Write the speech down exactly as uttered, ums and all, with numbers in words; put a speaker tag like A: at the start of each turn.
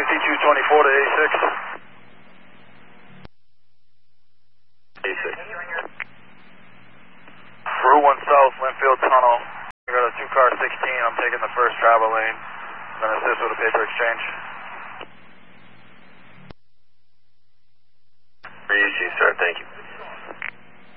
A: fifty-two twenty-four to eighty-six. eighty-six. Route one South, Linfield Tunnel. I got a two car sixteen, I'm taking the first travel lane. I'm going to assist with a paper exchange.